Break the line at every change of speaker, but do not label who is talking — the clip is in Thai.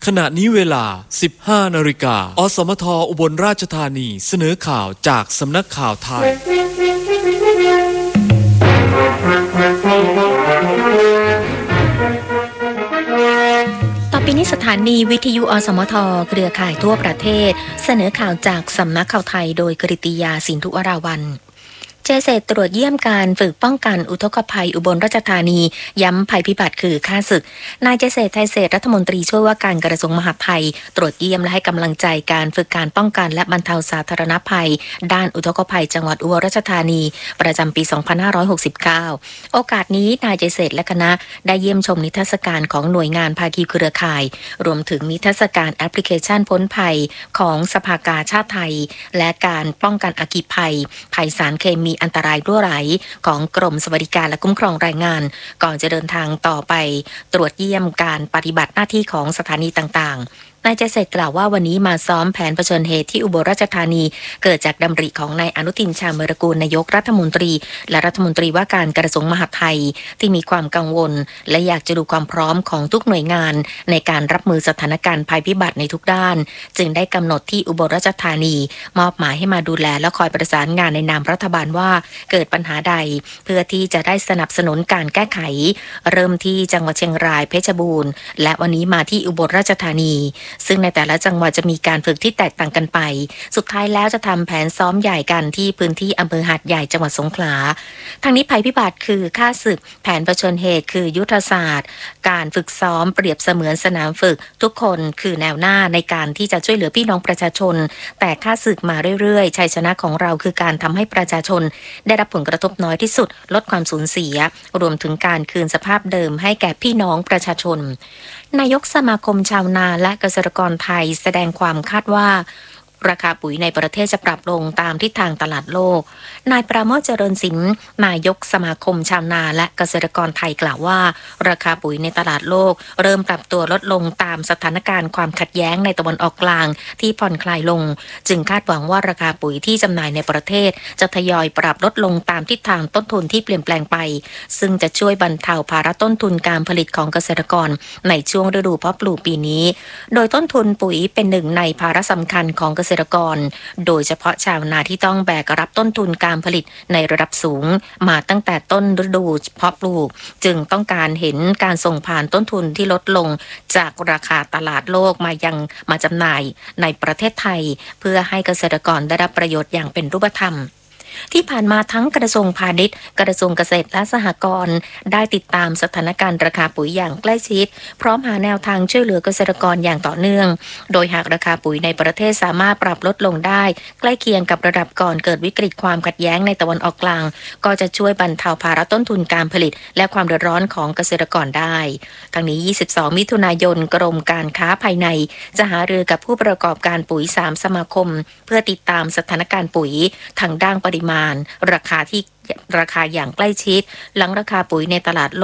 ขณะนี้เวลา 15 นาฬิกาอสมทอุบลราชธานีเสนอข่าวจากสำนักข่าวไทย
ต่อไปนี้สถานีวิทยุอสมทเครือข่ายทั่วประเทศเสนอข่าวจากสำนักข่าวไทยโดยกฤติยาสินธุวราวัลย์เจเซตรวจเยี่ยมการฝึกป้องกันอุทกภัยอุบลราชธานีย้ำภัยพิบัติคือฆ่าศึกนายเจเซตไทยเศรษฐ์รัฐมนตรีช่วยว่าการกระทรวงมหาดไทยตรวจเยี่ยมและให้กำลังใจการฝึกการป้องกันและบรรเทาสาธารณภัยด้านอุทกภัยจังหวัดอุบลราชธานีประจำปี 2569 โอกาสนี้นายเจเซตและคณะได้เยี่ยมชมนิทรรศการของหน่วยงานภาคีเครือข่ายรวมถึงนิทรรศการแอปพลิเคชันพ้นภัยของสภากาชาติไทยและการป้องกันอัคคีภัยสารเคมีอันตรายรั่วไหลของกรมสวัสดิการและคุ้มครองแรงงานก่อนจะเดินทางต่อไปตรวจเยี่ยมการปฏิบัติหน้าที่ของสถานีต่างๆนายเจเศษกล่าวว่าวันนี้มาซ้อมแผนเผชิญเหตุที่อุบลราชธานีเกิดจากดำริของนายอนุทินชาญวิรากูลนายกรัฐมนตรีและรัฐมนตรีว่าการกระทรวงมหาดไทยที่มีความกังวลและอยากจะดูความพร้อมของทุกหน่วยงานในการรับมือสถานการณ์ภัยพิบัติในทุกด้านจึงได้กำหนดที่อุบลราชธานีมอบหมายให้มาดูแลและคอยประสานงานในนามรัฐบาลว่าเกิดปัญหาใดเพื่อที่จะได้สนับสนุนการแก้ไขเริ่มที่จังหวัดเชียงรายเพชรบูรณ์และวันนี้มาที่อุบลราชธานีซึ่งในแต่ละจังหวัดจะมีการฝึกที่แตกต่างกันไปสุดท้ายแล้วจะทำแผนซ้อมใหญ่กันที่พื้นที่อำเภอหาดใหญ่จังหวัดสงขลาทางนี้ภัยพิบัติคือฆ่าศึกแผนเผชิญเหตุคือยุทธศาสตร์การฝึกซ้อมเปรียบเสมือนสนามฝึกทุกคนคือแนวหน้าในการที่จะช่วยเหลือพี่น้องประชาชนแต่ฆ่าศึกมาเรื่อยๆชัยชนะของเราคือการทำให้ประชาชนได้รับผลกระทบน้อยที่สุดลดความสูญเสียรวมถึงการคืนสภาพเดิมให้แก่พี่น้องประชาชนนายกสมาคมชาวนาและเกษตรกรไทยแสดงความคาดว่าราคาปุ๋ยในประเทศจะปรับลงตามทิศทางตลาดโลกนายปราโมช เจริญศิลป์นายกสมาคมชาวนาและเกษตรกรไทยกล่าวว่าราคาปุ๋ยในตลาดโลกเริ่มปรับตัวลดลงตามสถานการณ์ความขัดแย้งในตะวันออกกลางที่ผ่อนคลายลงจึงคาดหวังว่าราคาปุ๋ยที่จำหน่ายในประเทศจะทยอยปรับลดลงตามทิศทางต้นทุนที่เปลี่ยนแปลงไปซึ่งจะช่วยบรรเทาภาระต้นทุนการผลิตของเกษตรกรในช่วงฤดูเพาะปลูกปีนี้โดยต้นทุนปุ๋ยเป็นหนึ่งในภาระสำคัญของเกษตรกรโดยเฉพาะชาวนาที่ต้องแบกรับต้นทุนการผลิตในระดับสูงมาตั้งแต่ต้นฤดูเพาะปลูกจึงต้องการเห็นการส่งผ่านต้นทุนที่ลดลงจากราคาตลาดโลกมาจำหน่ายในประเทศไทยเพื่อให้เกษตรกรได้รับประโยชน์อย่างเป็นรูปธรรมที่ผ่านมาทั้งกระทรวงพาณิชย์กระทรวงเกษตรและสหกรณ์ได้ติดตามสถานการณ์ราคาปุ๋ยอย่างใกล้ชิดพร้อมหาแนวทางช่วยเหลือเกษตรกรอย่างต่อเนื่องโดยหากราคาปุ๋ยในประเทศสามารถปรับลดลงได้ใกล้เคียงกับระดับก่อนเกิดวิกฤตความขัดแย้งในตะวันออกกลางก็จะช่วยบรรเทาภาระต้นทุนการผลิตและความเดือดร้อนของเกษตรกรได้ทั้งนี้22มิถุนายนกรมการค้าภายในจะหารือกับผู้ประกอบการปุ๋ย3สมาคมเพื่อติดตามสถานการณ์ปุ๋ยทางด้านปริมาณราคาอย่างใกล้ชิดหลังราคาปุ๋ยในตลาดโลก